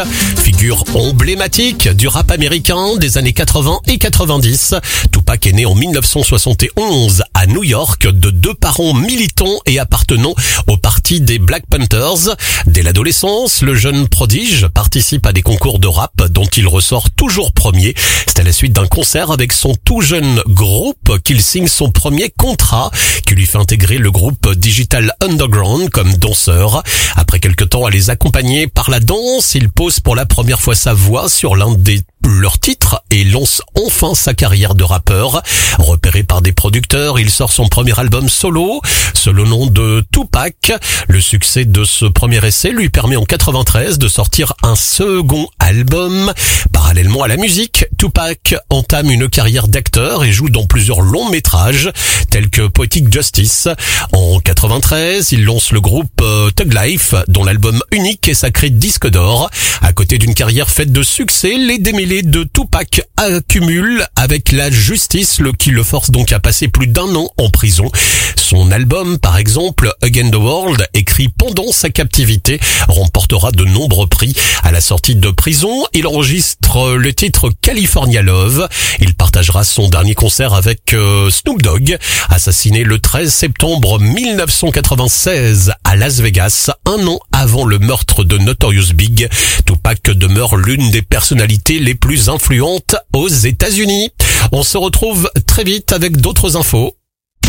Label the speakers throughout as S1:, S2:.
S1: Figure emblématique du rap américain des années 80 et 90, Tupac est né en 1971 à New York de deux parents militants et appartenant au parti des Black Panthers. Dès l'adolescence, le jeune prodige participe à des concours de rap dont il ressort toujours premier. C'est à la suite d'un concert avec son tout jeune groupe qu'il signe son premier contrat qui lui fait intégrer le groupe Digital Underground comme danseur. Après quelques temps à les accompagner par la danse, il pose pour la première fois sa voix sur l'un des leurs titres et lance enfin sa carrière de rappeur. Repéré par des producteurs, il sort son premier album solo sous le nom de Tupac. Le succès de ce premier essai lui permet en 93 de sortir un second album. Parallèlement à la musique, Tupac entame une carrière d'acteur et joue dans plusieurs longs métrages tels que Poetic Justice. En 93, il lance le groupe Thug Life dont l'album unique est sacré disque d'or. À côté d'une carrière faite de succès, les démêlés de Tupac accumulent avec la justice, qui le force donc à passer plus d'un an en prison. Son album, par exemple, Again the World, écrit pendant sa captivité, remportera de nombreux prix. À la sortie de prison, il enregistre le titre California Love. Il partagera son dernier concert avec Snoop Dogg, assassiné le 13 septembre 1996 à Las Vegas, un an avant le meurtre de Notorious Big. Tupac demeure l'une des personnalités les plus influentes aux États-Unis. On se retrouve très vite avec d'autres infos.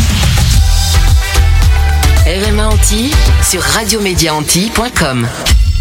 S2: RMA Antilles sur radiomédiaantilles.com.